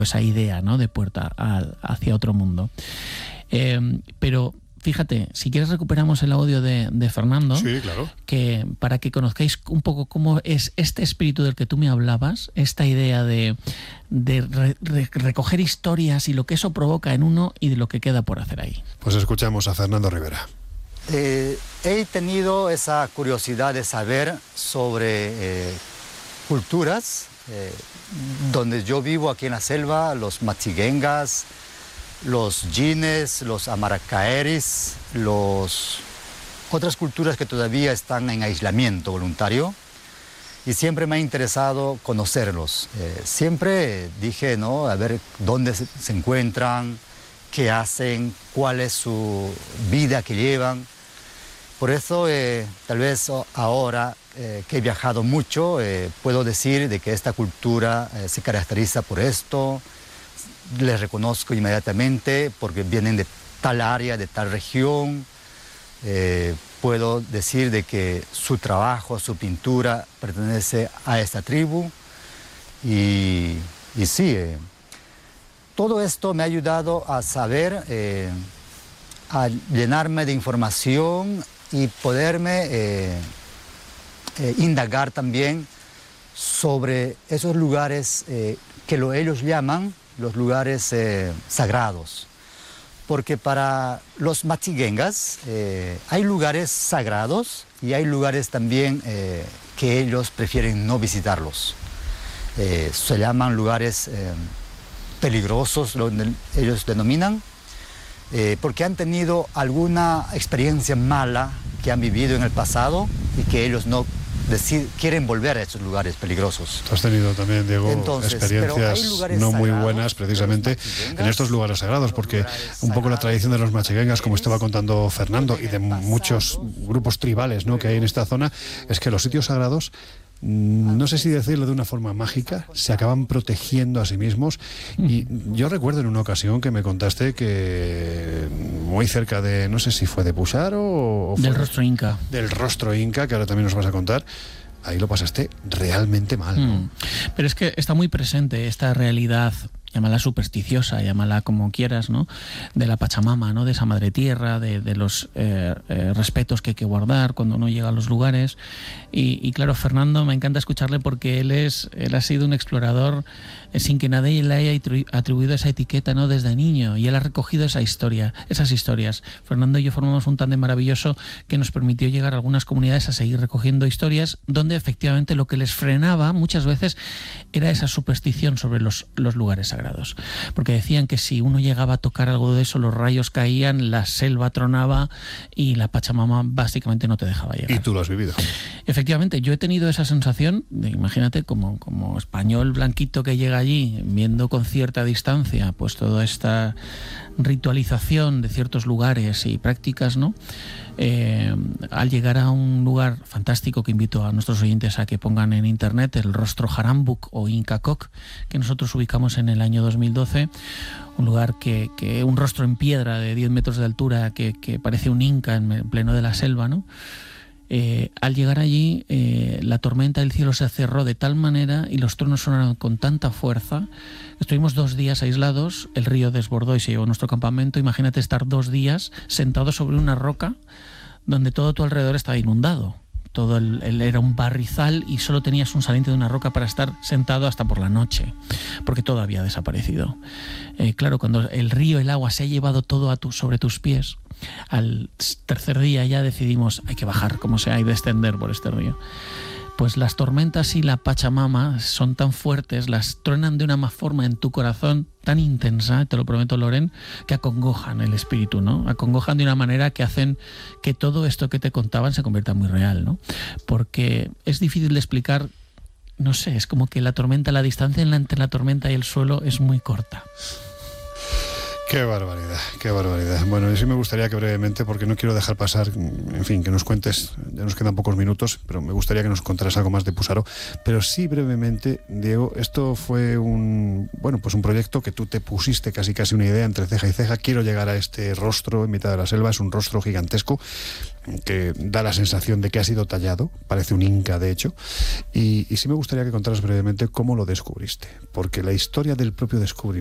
esa idea, ¿no?, de puerta hacia otro mundo. Pero fíjate, si quieres recuperamos el audio de Fernando, sí, claro, que para que conozcáis un poco cómo es este espíritu del que tú me hablabas, esta idea de recoger historias y lo que eso provoca en uno y de lo que queda por hacer ahí. Pues escuchamos a Fernando Rivera. He tenido esa curiosidad de saber sobre culturas. Donde yo vivo aquí en la selva, los Machiguengas, los Jines, los Amaracaeris, otras culturas que todavía están en aislamiento voluntario, y siempre me ha interesado conocerlos. Siempre dije, ¿no?, a ver dónde se encuentran, qué hacen, cuál es su vida que llevan. Por eso, tal vez ahora que he viajado mucho, puedo decir de que esta cultura se caracteriza por esto. Les reconozco inmediatamente porque vienen de tal área, de tal región. Puedo decir de que su trabajo, su pintura pertenece a esta tribu. Y sí, todo esto me ha ayudado a saber, a llenarme de información y poderme indagar también sobre esos lugares que ellos llaman los lugares sagrados. Porque para los Machiguengas hay lugares sagrados y hay lugares también que ellos prefieren no visitarlos. Se llaman lugares peligrosos, donde ellos denominan, porque han tenido alguna experiencia mala que han vivido en el pasado y que ellos no quieren volver a esos lugares peligrosos. Tú has tenido también, Diego, experiencias no muy buenas precisamente en estos lugares sagrados, porque un poco la tradición de los Machiguengas, como estaba contando Fernando, y de muchos grupos tribales, ¿no?, que hay en esta zona, es que los sitios sagrados, no sé si decirlo de una forma mágica, se acaban protegiendo a sí mismos. Y yo recuerdo en una ocasión que me contaste que muy cerca de, no sé si fue de Puxaro o del Rostro Inca. Del Rostro Inca, que ahora también nos vas a contar, ahí lo pasaste realmente mal, ¿no? Pero es que está muy presente esta realidad, llámala supersticiosa, llámala como quieras, ¿no?, de la Pachamama, ¿no?, de esa madre tierra, de los respetos que hay que guardar cuando uno llega a los lugares. Y claro, Fernando, me encanta escucharle porque él ha sido un explorador sin que nadie le haya atribuido esa etiqueta, ¿no?, desde niño, y él ha recogido esas historias. Fernando y yo formamos un tándem maravilloso que nos permitió llegar a algunas comunidades a seguir recogiendo historias donde efectivamente lo que les frenaba muchas veces era esa superstición sobre los lugares sagrados, porque decían que si uno llegaba a tocar algo de eso, los rayos caían, la selva tronaba y la Pachamama básicamente no te dejaba llegar. Y tú lo has vivido. Efectivamente, yo he tenido esa sensación de, imagínate, como español blanquito que llega allí, viendo con cierta distancia pues toda esta ritualización de ciertos lugares y prácticas, ¿no? Al llegar a un lugar fantástico que invito a nuestros oyentes a que pongan en internet, el Rostro Jarambuk o Inca Koc, que nosotros ubicamos en el año 2012, un lugar que un rostro en piedra de 10 metros de altura que parece un inca en pleno de la selva, ¿no? Al llegar allí, la tormenta del cielo se cerró de tal manera y los truenos sonaron con tanta fuerza. Estuvimos 2 días aislados, el río desbordó y se llevó nuestro campamento. Imagínate estar 2 días sentado sobre una roca donde todo tu alrededor estaba inundado. Todo era un barrizal y solo tenías un saliente de una roca para estar sentado hasta por la noche, porque todo había desaparecido. Claro, cuando el río, el agua se ha llevado todo sobre tus pies, al tercer día ya decidimos hay que bajar como sea y descender por este río. Pues las tormentas y la Pachamama son tan fuertes, las truenan de una forma en tu corazón tan intensa, te lo prometo, Loren, que acongojan el espíritu, ¿no? Acongojan de una manera que hacen que todo esto que te contaban se convierta muy real, ¿no? Porque es difícil de explicar, no sé, es como que la distancia entre la tormenta y el suelo es muy corta. Qué barbaridad, qué barbaridad. Bueno, y sí me gustaría que brevemente, porque no quiero dejar pasar, en fin, que nos cuentes, ya nos quedan pocos minutos, pero me gustaría que nos contaras algo más de Pusaro. Pero sí brevemente, Diego, esto fue un proyecto que tú te pusiste casi una idea entre ceja y ceja. Quiero llegar a este rostro en mitad de la selva, es un rostro gigantesco que da la sensación de que ha sido tallado, parece un inca de hecho, y sí me gustaría que contaras brevemente cómo lo descubriste, porque la historia del propio descubrimiento